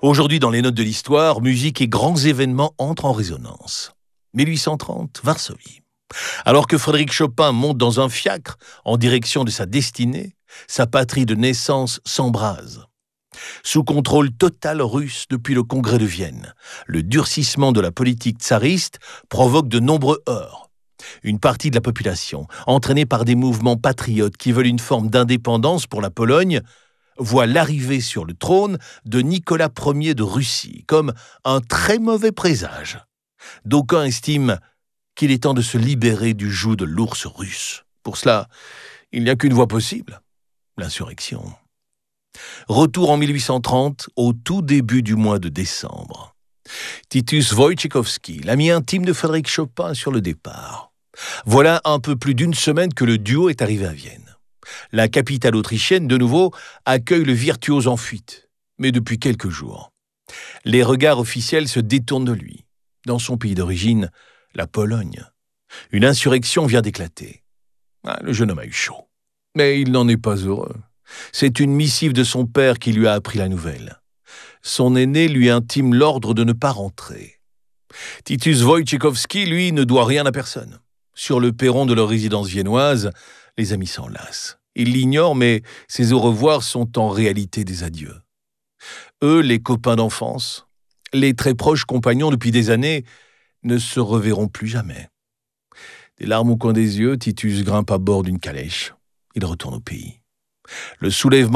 Aujourd'hui, dans les notes de l'histoire, musique et grands événements entrent en résonance. 1830, Varsovie. Alors que Frédéric Chopin monte dans un fiacre en direction de sa destinée, sa patrie de naissance s'embrase. Sous contrôle total russe depuis le congrès de Vienne, le durcissement de la politique tsariste provoque de nombreux heurts. Une partie de la population, entraînée par des mouvements patriotes qui veulent une forme d'indépendance pour la Pologne, voit l'arrivée sur le trône de Nicolas Ier de Russie comme un très mauvais présage. D'aucuns estiment qu'il est temps de se libérer du joug de l'ours russe. Pour cela, il n'y a qu'une voie possible, l'insurrection. Retour en 1830, au tout début du mois de décembre. Titus Wojciechowski, l'ami intime de Frédéric Chopin, sur le départ. Voilà un peu plus d'une semaine que le duo est arrivé à Vienne. La capitale autrichienne, de nouveau, accueille le virtuose en fuite, mais depuis quelques jours. Les regards officiels se détournent de lui. Dans son pays d'origine, la Pologne, une insurrection vient d'éclater. Le jeune homme a eu chaud. Mais il n'en est pas heureux. C'est une missive de son père qui lui a appris la nouvelle. Son aîné lui intime l'ordre de ne pas rentrer. Titus Wojciechowski, lui, ne doit rien à personne. Sur le perron de leur résidence viennoise, les amis s'enlacent. Ils l'ignorent, mais ces au revoir sont en réalité des adieux. Eux, les copains d'enfance, les très proches compagnons depuis des années, ne se reverront plus jamais. Des larmes au coin des yeux, Titus grimpe à bord d'une calèche. Il retourne au pays. Le soulèvement